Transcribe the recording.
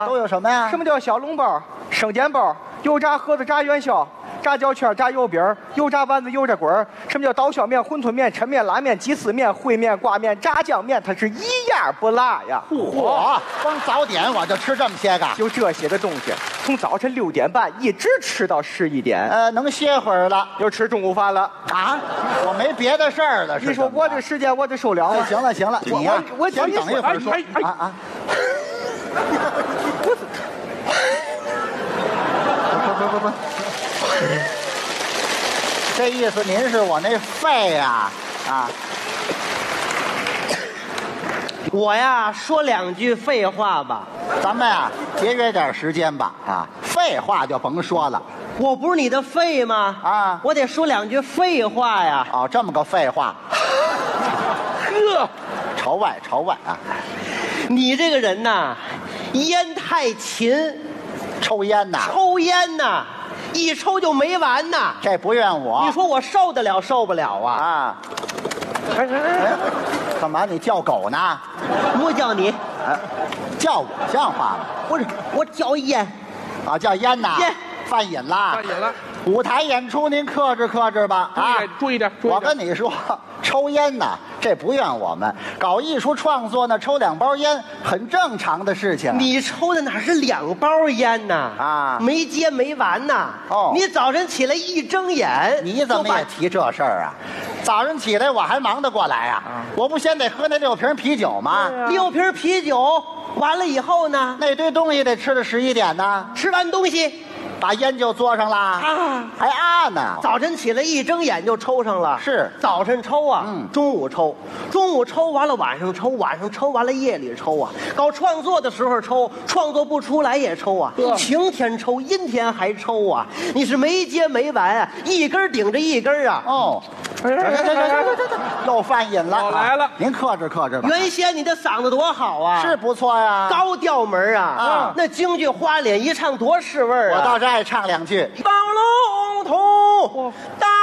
都有什么呀？ 什么叫小笼包、生煎包、油炸盒子、炸元宵、炸焦圈、炸油饼、油炸丸子、油炸棍儿？什么叫刀削面、馄饨面、抻面、拉面、鸡丝面、烩面、挂面、炸酱面？它是一样不落呀！ 嚯，光早点我就吃这么些个， 就这些个东西，从早晨6点半一直吃到11点。 能歇会儿了。 又吃中午饭了啊？我没别的事儿了。 你说我这时间我得受了吗？ 行了行了，你呀， 我先等一会儿说啊。不，这意思您是我那肺呀？啊， 我呀说2句废话吧。 咱们呀节约点时间吧。啊，废话就甭说了。 我不是你的肺吗？ 啊， 我得说2句废话呀。 哦，这么个废话。 呵， 朝外啊！ 你这个人呐，烟太勤， 抽烟呐？ 抽烟呐，一抽就没完呐。 这不怨我。 你说我受得了受不了啊？ 啊！干嘛你叫狗呢？ 我叫你， 叫我像话吗？ 不是我叫烟。 啊，叫烟呐？ 烟犯瘾了。 犯瘾了。 舞台演出您克制克制吧。啊， 注意点。 我跟你说，抽烟呐，这不怨我们。搞艺术创作呢，抽2包烟很正常的事情。 你抽的哪是2包烟呐？ 啊， 没接没完呐。 哦， 你早晨起来一睁眼， 你怎么也提这事儿啊？早上起来我还忙得过来啊？我不先得喝那6瓶啤酒吗 ？6瓶啤酒完了以后呢？ 那堆东西得吃到11点呢。 吃完东西， 把烟就嘬上了啊，还呢。 早晨起来一睁眼就抽上了。 是早晨抽啊，中午抽，中午抽完了晚上抽，晚上抽完了夜里抽啊。搞创作的时候抽，创作不出来也抽啊。晴天抽，阴天还抽啊。你是没接没完啊，一根顶着一根啊。 哦，又犯瘾了。 又来了， 您克制克制吧。 原先你的嗓子多好啊， 是不错呀， 高调门啊。那京剧花脸一唱多是味儿啊。 我倒是爱唱2句。 当龙头大